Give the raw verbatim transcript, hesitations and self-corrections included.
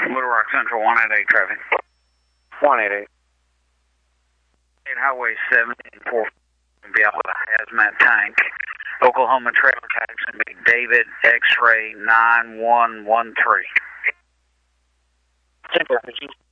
Little Rock Central, one eighty-eight traffic. one eighty-eight. Highway seventy-four, be out with a hazmat tank. Oklahoma trailer tax and be David X-ray nine one one three. Central,